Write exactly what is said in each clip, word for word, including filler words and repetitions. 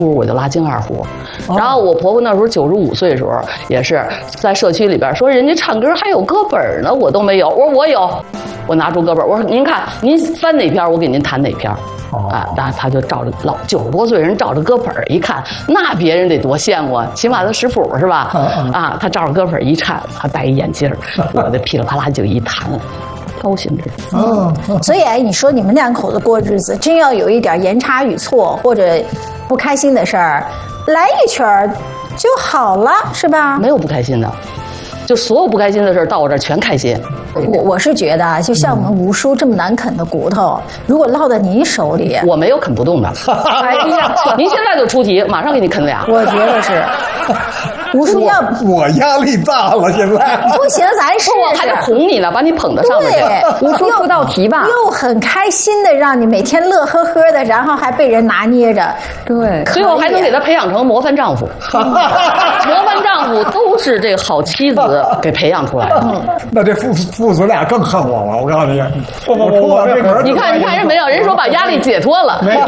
我就拉京二胡。然后我婆婆那时候九十五岁的时候，也是在社区里边说人家唱歌还有歌本呢，我都没有。我说我有，我拿出歌本，我说您看您翻哪篇，我给您弹哪篇。啊，然后他就照着老九十多岁人照着歌本一看，那别人得多羡慕啊，起码他识谱是吧？啊，他照着歌本一看，他戴一眼镜，我的噼里啪啦就一弹。高兴着， 嗯，所以哎，你说你们两口子过日子，真要有一点言差语错或者不开心的事儿，来一圈儿就好了，是吧？ 没有不开心的，就所有不开心的事儿到我这儿全开心。 我我是觉得啊，就像我们吴叔这么难啃的骨头，如果落到您手里， 我没有啃不动的。哎呀，您现在就出题，马上给你啃俩。 我觉得是。吴叔要我压力大了，现在不行，咱试试。 我还得哄你呢，把你捧到上面去。 吴叔出道题吧， 又很开心的让你每天乐呵呵的，然后还被人拿捏着。 对， 最后还能给他培养成模范丈夫。模范丈夫都是这个好妻子给培养出来的。 嗯、那这父父子俩更恨我了，我告诉你，我我我这门， 你看你看人没有？人说把压力解脱了， 没有，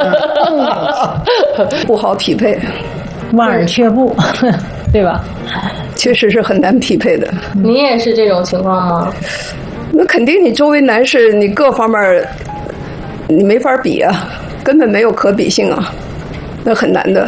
不好匹配， 望而却步。对吧？ 确实是很难匹配的。 你也是这种情况吗？ 那肯定，你周围男士，你各方面你没法比啊，根本没有可比性啊，那很难的。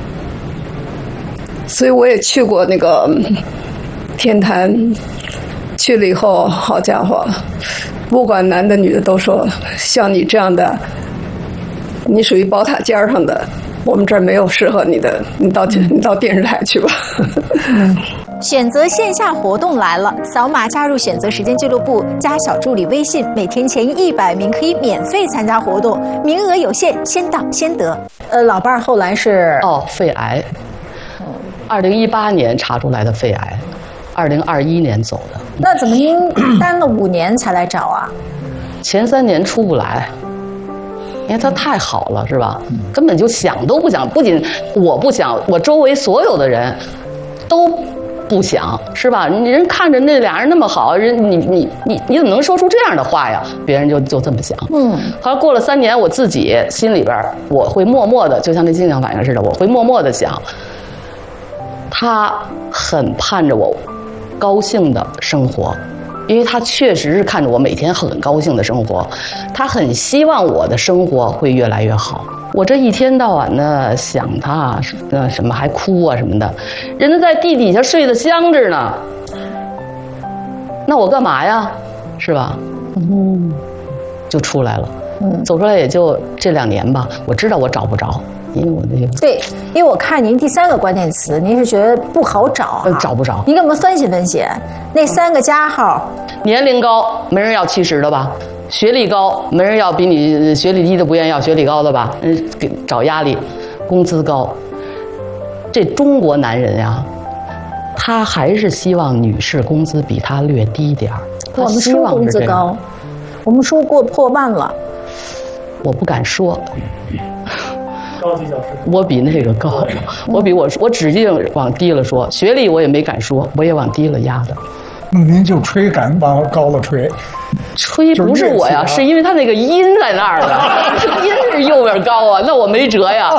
所以我也去过那个天坛，去了以后，好家伙，不管男的女的都说，像你这样的，你属于宝塔尖上的。我们这儿没有适合你的，你到你到电视台去吧。 选择线下活动来了，扫码加入选择时间俱乐部，加小助理微信，每天前一百名可以免费参加活动，名额有限，先到先得。呃，老伴儿后来是哦，肺癌，二零一八年查出来的肺癌，二零二一年走的。 那怎么您耽了五年才来找啊？ 前三年出不来。因为他太好了，是吧？根本就想都不想，不仅我不想，我周围所有的人都不想，是吧？你人看着那俩人那么好，人你你你你怎么能说出这样的话呀？别人就就这么想。嗯。后来过了三年，我自己心里边我会默默的，就像那镜像反应似的，我会默默的想，他很盼着我高兴的生活。因为他确实是看着我每天很高兴的生活，他很希望我的生活会越来越好。我这一天到晚的想他，呃，什么还哭啊什么的，人家在地底下睡得香着呢，那我干嘛呀？是吧？嗯，就出来了。嗯，走出来也就这两年吧。我知道我找不着。因为我那个对，因为我看您第三个关键词，您是觉得不好找、啊， 找不着。 您给我们分析分析，那三个加号： 年龄高，没人要七十的吧；学历高，没人要比你学历低的不愿意要学历高的吧？嗯，给找压力；工资高，这中国男人呀，他还是希望女士工资比他略低点儿。 我们说工资高，我们说过破万了， 我不敢说。高级教师，我比那个高，我比我我指定往低了说，学历我也没敢说，我也往低了压的。 那您就吹敢往高了吹， 吹不是我呀，是因为他那个音在那儿呢，音是右边高啊，那我没辙呀。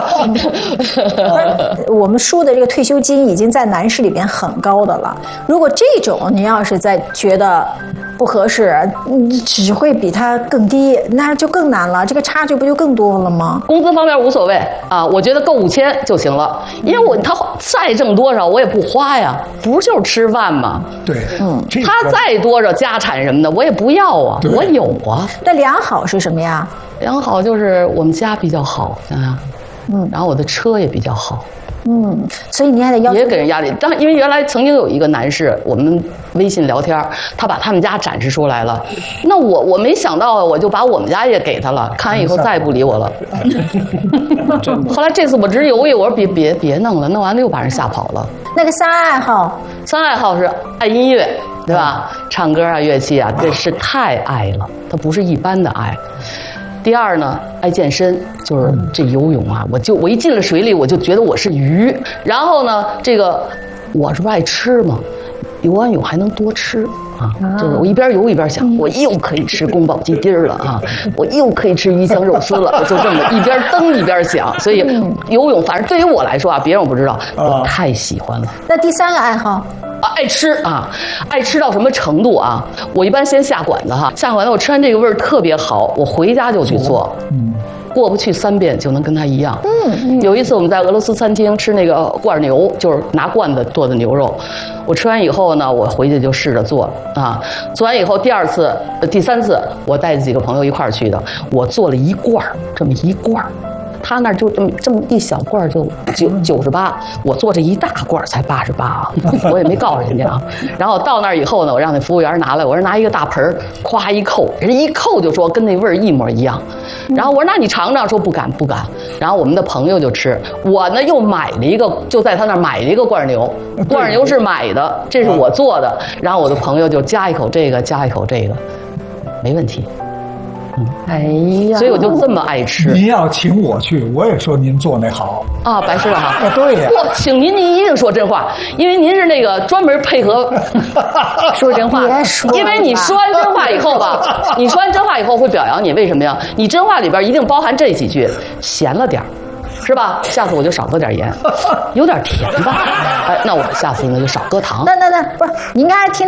我们输的这个退休金已经在男士里边很高的了，如果这种您要是再觉得不合适，你只会比他更低，那就更难了，这个差距不就更多了吗？ 工资方面无所谓啊，我觉得够五千就行了，因为我他再挣多少我也不花呀，不就是吃饭吗？ 对，嗯， 他再多少家产什么的我也不要啊，我有啊。 那良好是什么呀？ 良好就是我们家比较好，想想，嗯，然后我的车也比较好。 嗯，所以你还得要求也给人压力。当因为原来曾经有一个男士，我们微信聊天，他把他们家展示出来了，那我我没想到，我就把我们家也给他了，看完以后再也不理我了。后来这次我直犹豫，我说别别别弄了，弄完了又把人吓跑了。 那个三爱好， 三爱好是爱音乐，对吧？唱歌啊，乐器啊，这是太爱了，它不是一般的爱。第二呢，爱健身，就是这游泳啊，我就我一进了水里，我就觉得我是鱼。然后呢，这个我是不是爱吃嘛？ 游完泳还能多吃啊！就是我一边游一边想，我又可以吃宫保鸡丁了啊，我又可以吃鱼香肉丝了，我就这么一边蹬一边想。所以游泳，反正对于我来说啊，别人我不知道，我太喜欢了。 那第三个爱好？ 啊，爱吃啊，爱吃到什么程度啊？我一般先下馆子哈，下馆子我吃完这个味儿特别好，我回家就去做。嗯。过不去三遍就能跟他一样。嗯，有一次我们在俄罗斯餐厅吃那个罐牛，就是拿罐子做的牛肉。我吃完以后呢，我回去就试着做啊。做完以后，第二次、第三次，我带几个朋友一块儿去的，我做了一罐儿，这么一罐儿。他那儿就这么这么一小罐就九九十八，我做这一大罐才八十八啊，我也没告诉人家啊。然后到那儿以后呢，我让那服务员拿来，我说拿一个大盆儿，咵一扣，人一扣就说跟那味儿一模一样。然后我说那你尝尝，说不敢不敢。然后我们的朋友就吃，我呢又买了一个，就在他那儿买了一个罐牛，罐牛是买的，这是我做的。然后我的朋友就夹一口这个，夹一口这个，没问题。嗯，哎呀，所以我就这么爱吃。 您要请我去，我也说您做那好啊，白师傅哈。 啊，对呀。 我请您，您一定说真话，因为您是那个专门配合说真话。 别说， 因为你说完真话以后吧，你说完真话以后会表扬你，为什么呀？你真话里边一定包含这几句，咸了点儿。是吧？下次我就少搁点盐，有点甜吧。哎，那我下次呢就少搁糖。 那那那不是，您刚才听。